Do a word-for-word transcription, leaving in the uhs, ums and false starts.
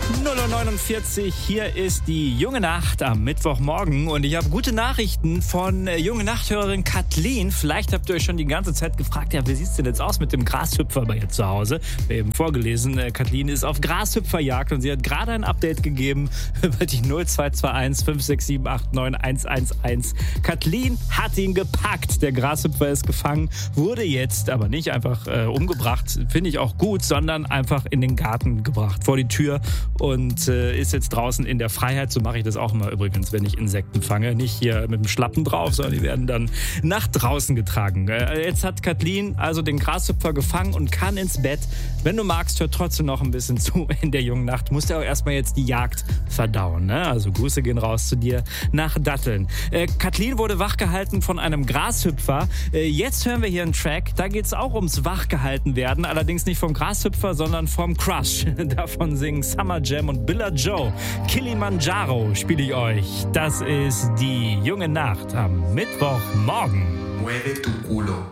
null Uhr neunundvierzig, hier ist die Junge Nacht am Mittwochmorgen und ich habe gute Nachrichten von äh, Junge Nachthörerin Kathleen. Vielleicht habt ihr euch schon die ganze Zeit gefragt, ja, wie sieht's denn jetzt aus mit dem Grashüpfer bei ihr zu Hause? Wir haben eben vorgelesen, äh, Kathleen ist auf Grashüpferjagd und sie hat gerade ein Update gegeben über die null zwei zwei eins fünf sechs sieben acht neun eins eins eins. Kathleen hat ihn gepackt, der Grashüpfer ist gefangen, wurde jetzt aber nicht einfach äh, umgebracht, finde ich auch gut, sondern einfach in den Garten gebracht, vor die Tür. Und äh, ist jetzt draußen in der Freiheit. So mache ich das auch immer übrigens, wenn ich Insekten fange. Nicht hier mit dem Schlappen drauf, sondern die werden dann nach draußen getragen. Äh, jetzt hat Kathleen also den Grashüpfer gefangen und kann ins Bett. Wenn du magst, hör trotzdem noch ein bisschen zu in der jungen Nacht. Musst ja auch erstmal jetzt die Jagd verdauen. Ne? Also Grüße gehen raus zu dir nach Datteln. Äh, Kathleen wurde wachgehalten von einem Grashüpfer. Äh, jetzt hören wir hier einen Track. Da geht es auch ums Wachgehalten werden. Allerdings nicht vom Grashüpfer, sondern vom Crush. Davon singen Summer Jam und Billa Joe. Kilimanjaro spiele ich euch. Das ist die Junge Nacht am Mittwochmorgen. Mueve tu culo.